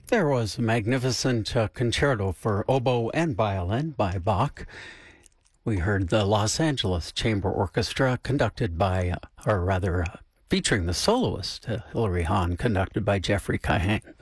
There was a magnificent concerto for oboe and violin by Bach. We heard the Los Angeles Chamber Orchestra conducted by, featuring the soloist, Hilary Hahn, conducted by Jeffrey Kahane.